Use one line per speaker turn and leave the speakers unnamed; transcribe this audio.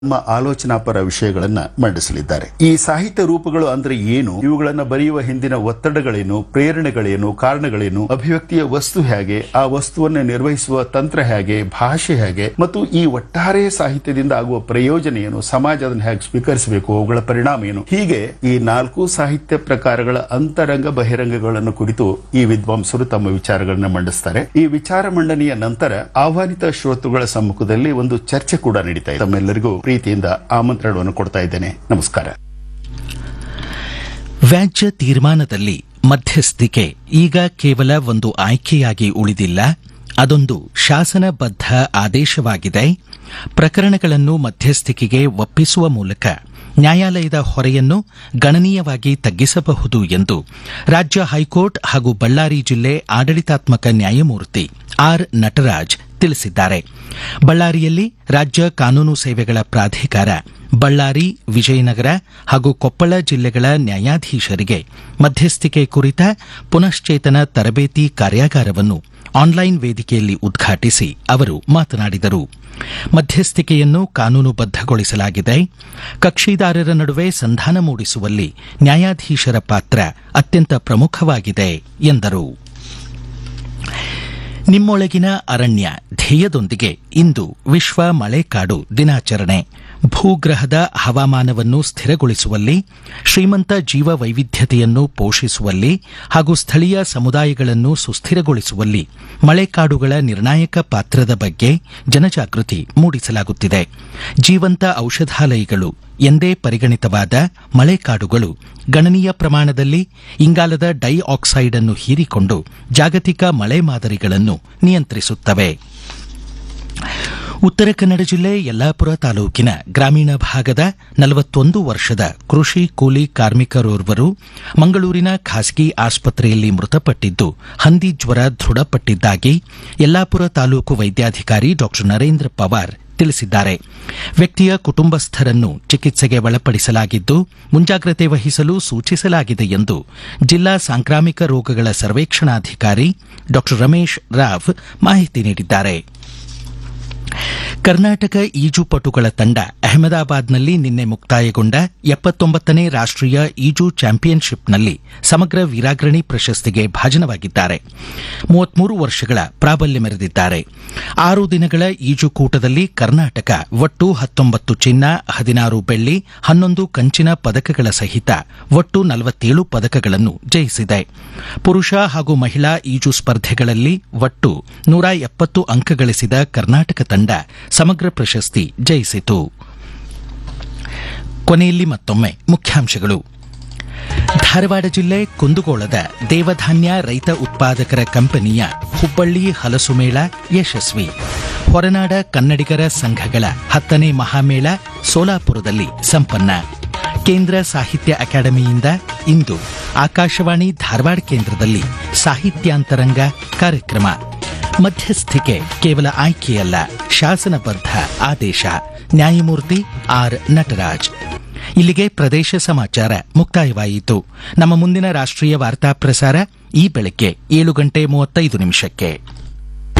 ನಮ್ಮ ಆಲೋಚನಾಪರ ವಿಷಯಗಳನ್ನ ಮಂಡಿಸಲಿದ್ದಾರೆ. ಈ ಸಾಹಿತ್ಯ ರೂಪಗಳು ಅಂದ್ರೆ ಏನು, ಇವುಗಳನ್ನ ಬರೆಯುವ ಹಿಂದಿನ ಒತ್ತಡಗಳೇನು, ಪ್ರೇರಣೆಗಳೇನು, ಕಾರಣಗಳೇನು, ಅಭಿವ್ಯಕ್ತಿಯ ವಸ್ತು ಹೇಗೆ, ಆ ವಸ್ತುವನ್ನು ನಿರ್ವಹಿಸುವ ತಂತ್ರ ಹೇಗೆ, ಭಾಷೆ ಹೇಗೆ, ಮತ್ತು ಈ ಒಟ್ಟಾರೆ ಸಾಹಿತ್ಯದಿಂದ ಆಗುವ ಪ್ರಯೋಜನ ಏನು, ಸಮಾಜ ಅದನ್ನು ಹೇಗೆ ಸ್ವೀಕರಿಸಬೇಕು, ಅವುಗಳ ಪರಿಣಾಮ ಏನು, ಹೀಗೆ ಈ 4 ಸಾಹಿತ್ಯ ಪ್ರಕಾರಗಳ ಅಂತರಂಗ ಬಹಿರಂಗಗಳನ್ನು ಕುರಿತು ಈ ವಿದ್ವಾಂಸರು ತಮ್ಮ ವಿಚಾರಗಳನ್ನು ಮಂಡಿಸ್ತಾರೆ. ಈ ವಿಚಾರ ಮಂಡನೆಯ ನಂತರ ಆಹ್ವಾನಿತ ಶ್ರೋತೃಗಳ ಸಮ್ಮುಖದಲ್ಲಿ ಒಂದು ಚರ್ಚೆ ಕೂಡ ನಡೀತಾ ಇದೆ. ತಮ್ಮೆಲ್ಲರಿಗೂ ಪ್ರೀತಿಯಿಂದ ಆಮಂತ್ರಣವನ್ನು ಕೊಡ್ತಾ ಇದ್ದೇನೆ. ನಮಸ್ಕಾರ.
ವ್ಯಾಜ್ಯ ತೀರ್ಮಾನದಲ್ಲಿ ಮಧ್ಯಸ್ಥಿಕೆ ಈಗ ಕೇವಲ ಒಂದು ಆಯ್ಕೆಯಾಗಿ ಉಳಿದಿಲ್ಲ, ಅದೊಂದು ಶಾಸನಬದ್ಧ ಆದೇಶವಾಗಿದೆ. ಪ್ರಕರಣಗಳನ್ನು ಮಧ್ಯಸ್ಥಿಕೆಗೆ ಒಪ್ಪಿಸುವ ಮೂಲಕ ನ್ಯಾಯಾಲಯದ ಹೊರೆಯನ್ನು ಗಣನೀಯವಾಗಿ ತಗ್ಗಿಸಬಹುದು ಎಂದು ರಾಜ್ಯ ಹೈಕೋರ್ಟ್ ಹಾಗೂ ಬಳ್ಳಾರಿ ಜಿಲ್ಲೆ ಆಡಳಿತಾತ್ಮಕ ನ್ಯಾಯಮೂರ್ತಿ ಆರ್ ನಟರಾಜ್ ತಿಳಿಸಿದ್ದಾರೆ. ಬಳ್ಳಾರಿಯಲ್ಲಿ ರಾಜ್ಯ ಕಾನೂನು ಸೇವೆಗಳ ಪ್ರಾಧಿಕಾರ ಬಳ್ಳಾರಿ, ವಿಜಯನಗರ ಹಾಗೂ ಕೊಪ್ಪಳ ಜಿಲ್ಲೆಗಳ ನ್ಯಾಯಾಧೀಶರಿಗೆ ಮಧ್ಯಸ್ಥಿಕೆ ಕುರಿತ ಪುನಶ್ಚೇತನ ತರಬೇತಿ ಕಾರ್ಯಾಗಾರವನ್ನು ಆನ್ಲೈನ್ ವೇದಿಕೆಯಲ್ಲಿ ಉದ್ಘಾಟಿಸಿ ಅವರು ಮಾತನಾಡಿದರು. ಮಧ್ಯಸ್ಥಿಕೆಯನ್ನು ಕಾನೂನುಬದ್ಧಗೊಳಿಸಲಾಗಿದೆ. ಕಕ್ಷಿದಾರರ ನಡುವೆ ಸಂಧಾನ ಮೂಡಿಸುವಲ್ಲಿ ನ್ಯಾಯಾಧೀಶರ ಪಾತ್ರ ಅತ್ಯಂತ ಪ್ರಮುಖವಾಗಿದೆ ಎಂದರು. ನಿಮ್ಮೊಳಗಿನ ಅರಣ್ಯ ಧ್ಯೇಯದೊಂದಿಗೆ ಇಂದು ವಿಶ್ವ ಮಳೆಕಾಡು ದಿನಾಚರಣೆ. ಭೂಗ್ರಹದ ಹವಾಮಾನವನ್ನು ಸ್ಥಿರಗೊಳಿಸುವಲ್ಲಿ, ಶ್ರೀಮಂತ ಜೀವ ವೈವಿಧ್ಯತೆಯನ್ನು ಪೋಷಿಸುವಲ್ಲಿ ಹಾಗೂ ಸ್ಥಳೀಯ ಸಮುದಾಯಗಳನ್ನು ಸುಸ್ಥಿರಗೊಳಿಸುವಲ್ಲಿ ಮಳೆಕಾಡುಗಳ ನಿರ್ಣಾಯಕ ಪಾತ್ರದ ಬಗ್ಗೆ ಜನಜಾಗೃತಿ ಮೂಡಿಸಲಾಗುತ್ತಿದೆ. ಜೀವಂತ ಔಷಧಾಲಯಗಳು ಎಂದೇ ಪರಿಗಣಿತವಾದ ಮಳೆಕಾಡುಗಳು ಗಣನೀಯ ಪ್ರಮಾಣದಲ್ಲಿ ಇಂಗಾಲದ ಡೈಆಕ್ಸೈಡ್ ಅನ್ನು ಹೀರಿಕೊಂಡು ಜಾಗತಿಕ ಮಳೆ ಮಾದರಿಗಳನ್ನು ನಿಯಂತ್ರಿಸುತ್ತವೆ. ಉತ್ತರ ಕನ್ನಡ ಜಿಲ್ಲೆ ಯಲ್ಲಾಪುರ ತಾಲೂಕಿನ ಗ್ರಾಮೀಣ ಭಾಗದ 41 ವರ್ಷದ ಕೃಷಿ ಕೂಲಿ ಕಾರ್ಮಿಕರೋರ್ವರು ಮಂಗಳೂರಿನ ಖಾಸಗಿ ಆಸ್ಪತ್ರೆಯಲ್ಲಿ ಮೃತಪಟ್ಟಿದ್ದು ಹಂದಿ ಜ್ವರ ದೃಢಪಟ್ಟಿದ್ದಾಗಿ ಯಲ್ಲಾಪುರ ತಾಲೂಕು ವೈದ್ಯಾಧಿಕಾರಿ ಡಾ ನರೇಂದ್ರ ಪವಾರ್ ತಿಳಿಸಿದ್ದಾರೆ. ವ್ಯಕ್ತಿಯ ಕುಟುಂಬಸ್ಥರನ್ನು ಚಿಕಿತ್ಸೆಗೆ ಒಳಪಡಿಸಲಾಗಿದ್ದು ಮುಂಜಾಗ್ರತೆ ವಹಿಸಲು ಸೂಚಿಸಲಾಗಿದೆ ಎಂದು ಜಿಲ್ಲಾ ಸಾಂಕ್ರಾಮಿಕ ರೋಗಗಳ ಸರ್ವೇಕ್ಷಣಾಧಿಕಾರಿ ಡಾ ರಮೇಶ್ ರಾವ್ ಮಾಹಿತಿ ನೀಡಿದ್ದಾರೆ. ಕರ್ನಾಟಕ ಈಜುಪಟುಗಳ ತಂಡ ಅಹಮದಾಬಾದ್ನಲ್ಲಿ ನಿನ್ನೆ ಮುಕ್ತಾಯಗೊಂಡ 79ನೇ ರಾಷ್ಟೀಯ ಈಜು ಚಾಂಪಿಯನ್ಶಿಪ್ನಲ್ಲಿ ಸಮಗ್ರ ವೀರಾಗ್ರಣಿ ಪ್ರಶಸ್ತಿಗೆ ಭಾಜನವಾಗಿದ್ದಾರೆ. 33 ವರ್ಷಗಳ ಪ್ರಾಬಲ್ಯ ಮೆರೆದಿದ್ದಾರೆ. 6 ದಿನಗಳ ಈಜುಕೂಟದಲ್ಲಿ ಕರ್ನಾಟಕ ಒಟ್ಟು 19 ಚಿನ್ನ, 16 ಬೆಳ್ಳಿ, 11 ಕಂಚಿನ ಪದಕಗಳ ಸಹಿತ ಒಟ್ಟು 47 ಪದಕಗಳನ್ನು ಜಯಿಸಿದೆ. ಪುರುಷ ಹಾಗೂ ಮಹಿಳಾ ಈಜು ಸ್ಪರ್ಧೆಗಳಲ್ಲಿ ಒಟ್ಟು 170 ಅಂಕ ಗಳಿಸಿದ ಕರ್ನಾಟಕ ತಂಡ ಸಮಗ್ರ ಪ್ರಶಸ್ತಿ ಜಯಿಸಿತು. ಕೊನೆಯಲ್ಲಿ ಮತ್ತೊಮ್ಮೆ ಮುಖ್ಯಾಂಶಗಳು. ಧಾರವಾಡ ಜಿಲ್ಲೆ ಕುಂದಗೋಳದ ದೇವಧಾನ್ಯ ರೈತ ಉತ್ಪಾದಕರ ಕಂಪನಿಯ ಹುಬ್ಬಳ್ಳಿ ಹಲಸು ಮೇಳ ಯಶಸ್ವಿ. ಹೊರನಾಡ ಕನ್ನಡಿಗರ ಸಂಘಗಳ 10ನೇ ಮಹಾಮೇಳ ಸೋಲಾಪುರದಲ್ಲಿ ಸಂಪನ್ನ. ಕೇಂದ್ರ ಸಾಹಿತ್ಯ ಅಕಾಡೆಮಿಯಿಂದ ಇಂದು ಆಕಾಶವಾಣಿ ಧಾರವಾಡ ಕೇಂದ್ರದಲ್ಲಿ ಸಾಹಿತ್ಯಾಂತರಂಗ ಕಾರ್ಯಕ್ರಮ. ಮಧ್ಯಸ್ಥಿಕೆ ಕೇವಲ ಆಯ್ಕೆಯಲ್ಲ, ಶಾಸನಬದ್ಧ ಆದೇಶ. ನ್ಯಾಯಮೂರ್ತಿ ಆರ್ ನಟರಾಜ್. ಇಲ್ಲಿಗೆ ಪ್ರದೇಶ ಸಮಾಚಾರ ಮುಕ್ತಾಯವಾಯಿತು. ನಮ್ಮ ಮುಂದಿನ ರಾಷ್ಟ್ರೀಯ ವಾರ್ತಾ ಪ್ರಸಾರ ಈ ಬೆಳಗ್ಗೆ 7:35